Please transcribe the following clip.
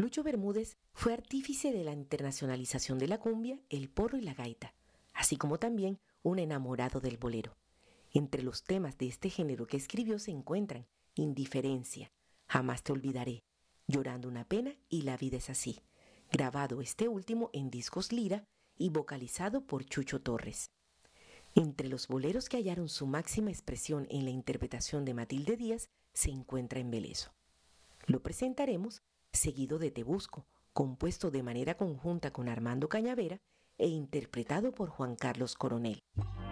Lucho Bermúdez fue artífice de la internacionalización de la cumbia, el porro y la gaita, así como también un enamorado del bolero. Entre los temas de este género que escribió se encuentran Indiferencia, Jamás te olvidaré, Llorando una pena y La vida es así, grabado este último en discos Lira y vocalizado por Chucho Torres. Entre los boleros que hallaron su máxima expresión en la interpretación de Matilde Díaz se encuentra Embeleso. Lo presentaremos seguido de Te Busco, compuesto de manera conjunta con Armando Cañavera e interpretado por Juan Carlos Coronel.